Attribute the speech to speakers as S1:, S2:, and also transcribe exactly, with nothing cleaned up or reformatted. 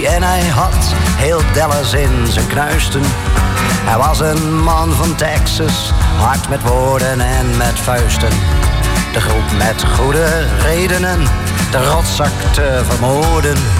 S1: ruzie en hij had heel Dallas in zijn knuisten. Hij was een man van Texas, hard met woorden en met vuisten. De groep met goede redenen de rotzak te vermoorden.